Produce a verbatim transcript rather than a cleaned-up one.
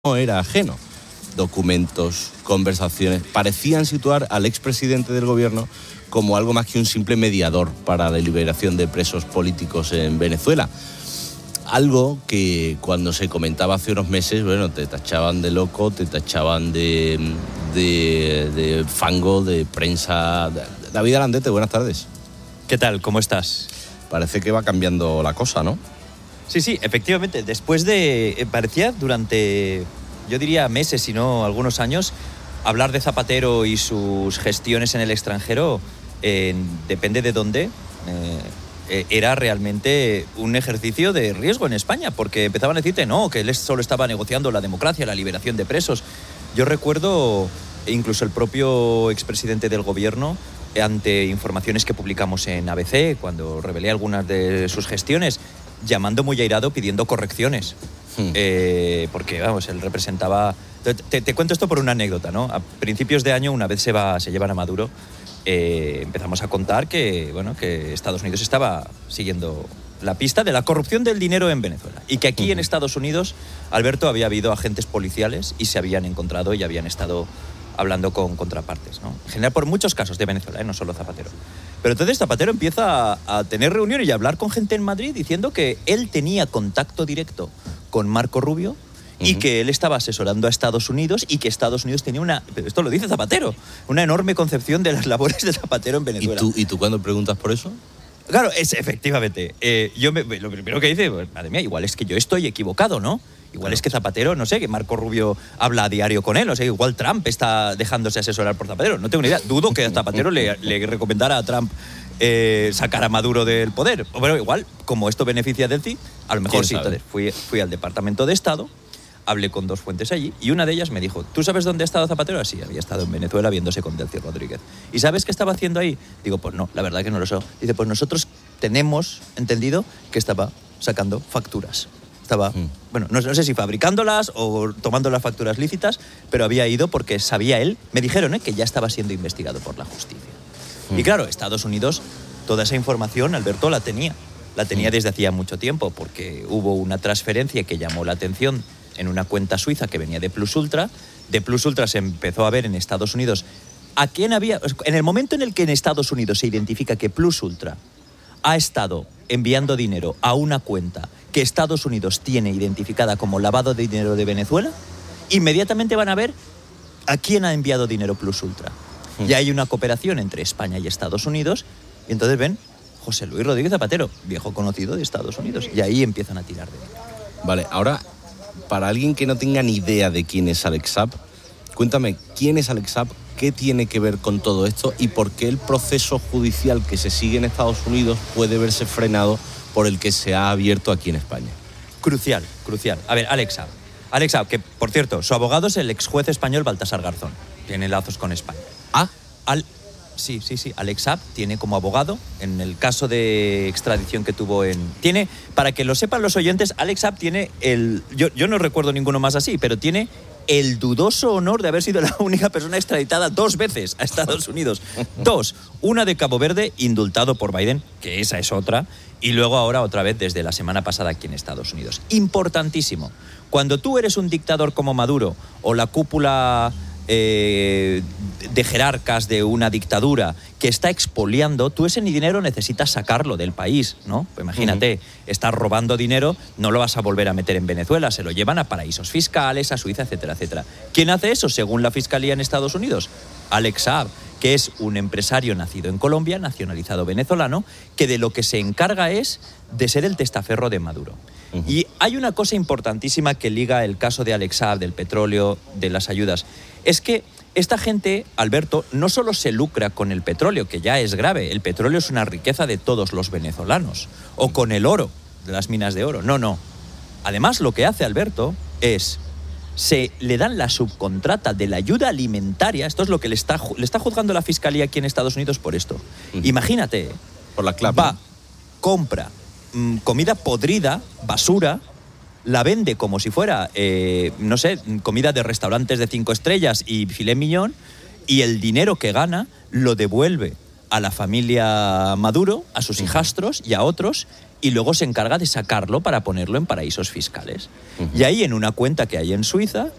no era ajeno. Documentos, conversaciones, parecían situar al expresidente del gobierno como algo más que un simple mediador para la liberación de presos políticos en Venezuela. Algo que cuando se comentaba hace unos meses, bueno, te tachaban de loco, te tachaban de, de, de fango, de prensa. David Alandete, buenas tardes. ¿Qué tal? ¿Cómo estás? Parece que va cambiando la cosa, ¿no? Sí, sí, efectivamente. Después de, eh, parecía durante, yo diría meses, si no algunos años, hablar de Zapatero y sus gestiones en el extranjero, eh, depende de dónde, eh, era realmente un ejercicio de riesgo en España, porque empezaban a decirte no, que él solo estaba negociando la democracia, la liberación de presos. Yo recuerdo incluso el propio expresidente del gobierno, ante informaciones que publicamos en A B C, cuando revelé algunas de sus gestiones, llamando muy airado pidiendo correcciones. Hmm. Eh, porque, vamos, él representaba... Te, te, te cuento esto por una anécdota, ¿no? A principios de año, una vez se, va, se llevan a Maduro, eh, empezamos a contar que, bueno, que Estados Unidos estaba siguiendo la pista de la corrupción del dinero en Venezuela. Y que aquí, uh-huh. en Estados Unidos, Alberto, había habido agentes policiales y se habían encontrado y habían estado hablando con contrapartes, ¿no? En general por muchos casos de Venezuela, ¿eh? No solo Zapatero. Pero entonces Zapatero empieza a, a tener reuniones y a hablar con gente en Madrid diciendo que él tenía contacto directo con Marco Rubio, uh-huh. y que él estaba asesorando a Estados Unidos y que Estados Unidos tenía una, esto lo dice Zapatero, una enorme concepción de las labores de Zapatero en Venezuela. ¿Y tú, ¿y tú cuando preguntas por eso? Claro, es efectivamente. Eh, yo me, lo primero que dice, pues, madre mía, igual es que yo estoy equivocado, ¿no? Igual claro. Es que Zapatero, no sé, que Marco Rubio habla a diario con él, o sea, igual Trump está dejándose asesorar por Zapatero. No tengo ni idea. Dudo que a Zapatero le, le recomendara a Trump eh, sacar a Maduro del poder. Bueno, igual, como esto beneficia del C I, a lo mejor sí. Entonces fui, fui al Departamento de Estado, hablé con dos fuentes allí y una de ellas me dijo, ¿tú sabes dónde ha estado Zapatero? Así, había estado en Venezuela viéndose con Delcy Rodríguez. ¿Y sabes qué estaba haciendo ahí? Digo, pues no, la verdad que no lo sé. Dice, pues nosotros tenemos entendido que estaba sacando facturas. Estaba, mm. bueno, no, no sé si fabricándolas o tomando las facturas lícitas, pero había ido porque sabía él, me dijeron, ¿eh? que ya estaba siendo investigado por la justicia. Mm. Y claro, Estados Unidos, toda esa información, Alberto, la tenía. La tenía mm. desde hacía mucho tiempo, porque hubo una transferencia que llamó la atención en una cuenta suiza que venía de Plus Ultra. De Plus Ultra se empezó a ver en Estados Unidos a quién había... En el momento en el que en Estados Unidos se identifica que Plus Ultra ha estado enviando dinero a una cuenta que Estados Unidos tiene identificada como lavado de dinero de Venezuela, inmediatamente van a ver a quién ha enviado dinero Plus Ultra. Mm. Y hay una cooperación entre España y Estados Unidos, y entonces ven José Luis Rodríguez Zapatero, viejo conocido de Estados Unidos, y ahí empiezan a tirar de él. Vale, ahora, para alguien que no tenga ni idea de quién es Alex Saab, cuéntame, ¿quién es Alex Saab? ¿Qué tiene que ver con todo esto? ¿Y por qué el proceso judicial que se sigue en Estados Unidos puede verse frenado por el que se ha abierto aquí en España? Crucial, crucial. A ver, Alex Saab. Alex Saab, que por cierto, su abogado es el ex juez español Baltasar Garzón. Tiene lazos con España. ¿Ah? Al... Sí, sí, sí. Alex Saab tiene como abogado, en el caso de extradición que tuvo en... Tiene, para que lo sepan los oyentes, Alex Saab tiene el... Yo, yo no recuerdo ninguno más así, pero tiene el dudoso honor de haber sido la única persona extraditada dos veces a Estados Unidos. Dos. Una de Cabo Verde, indultado por Biden, que esa es otra, y luego ahora otra vez desde la semana pasada aquí en Estados Unidos. Importantísimo. Cuando tú eres un dictador como Maduro o la cúpula... Eh, de jerarcas de una dictadura que está expoliando, tú ese dinero necesitas sacarlo del país, ¿no? Pues imagínate, uh-huh. estás robando dinero, no lo vas a volver a meter en Venezuela, se lo llevan a paraísos fiscales, a Suiza, etcétera, etcétera. ¿Quién hace eso según la Fiscalía en Estados Unidos? Alex Saab, que es un empresario nacido en Colombia, nacionalizado venezolano, que de lo que se encarga es de ser el testaferro de Maduro. Uh-huh. Y hay una cosa importantísima que liga el caso de Alex Saab, del petróleo, de las ayudas. Es que esta gente, Alberto, no solo se lucra con el petróleo, que ya es grave, el petróleo es una riqueza de todos los venezolanos, o con el oro, de las minas de oro. No, no. Además, lo que hace Alberto es, se le dan la subcontrata de la ayuda alimentaria, esto es lo que le está, le está juzgando la Fiscalía aquí en Estados Unidos por esto. Uh-huh. Imagínate, por la clave. Va, compra mmm, comida podrida, basura, la vende como si fuera, eh, no sé, comida de restaurantes de cinco estrellas y filet mignon, y el dinero que gana lo devuelve a la familia Maduro, a sus hijastros y a otros, y luego se encarga de sacarlo para ponerlo en paraísos fiscales. Uh-huh. Y ahí, en una cuenta que hay en Suiza,